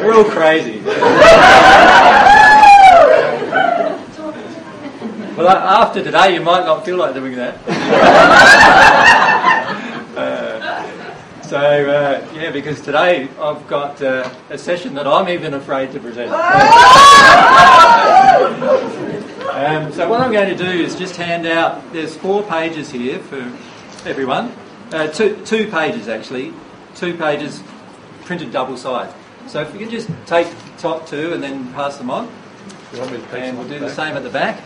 We're all crazy. Well, after today, you might not feel like doing that. Yeah, because today I've got a session that I'm even afraid to present. So what I'm going to do is just hand out, there's 4 pages here for everyone. Two pages actually. 2 pages printed double side. So if you can just take the top 2 and then pass them on. And we'll do the same at the back.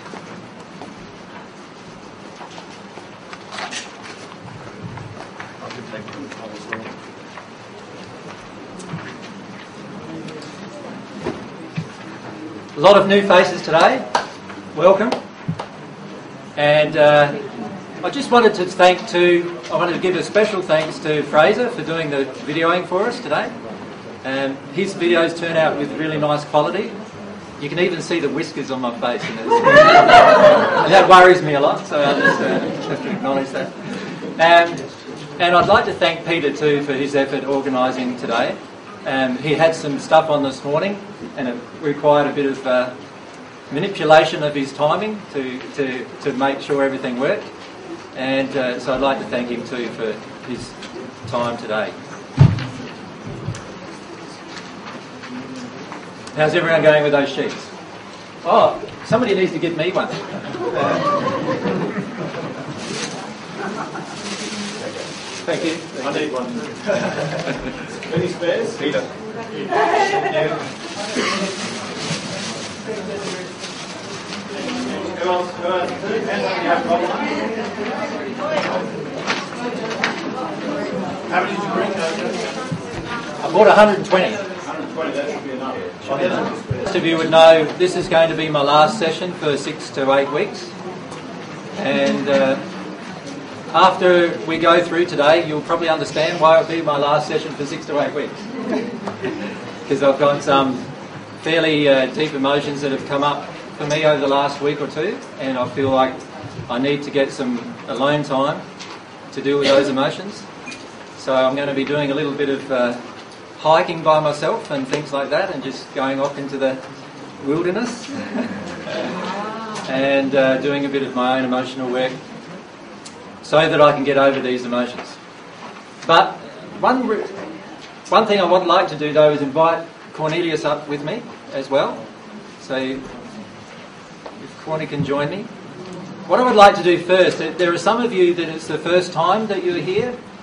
A lot of new faces today. Welcome. And I just wanted to give a special thanks to Fraser for doing the videoing for us today. His videos turn out with really nice quality. You can even see the whiskers on my face, and that worries me a lot, so I just have to acknowledge that. And I'd like to thank Peter too for his effort organising today. He had some stuff on this morning, and it required a bit of manipulation of his timing to make sure everything worked. And so I'd like to thank him too for his time today. How's everyone going with those sheets? Oh, somebody needs to give me one. Thank you. I need one. Any spares? Peter. Who else? How many did you bring? I bought 120. 120, that should be enough. Most of you would know this is going to be my last session for 6 to 8 weeks. And after we go through today, you'll probably understand why it'll be my last session for 6 to 8 weeks. Because I've got some fairly deep emotions that have come up for me over the last week or 2, and I feel like I need to get some alone time to deal with those emotions. So I'm going to be doing a little bit of hiking by myself and things like that, and just going off into the wilderness and doing a bit of my own emotional work so that I can get over these emotions. But one thing I would like to do though is invite Cornelius up with me as well. So if Corny can join me. What I would like to do first, there are some of you that it's the first time that you're here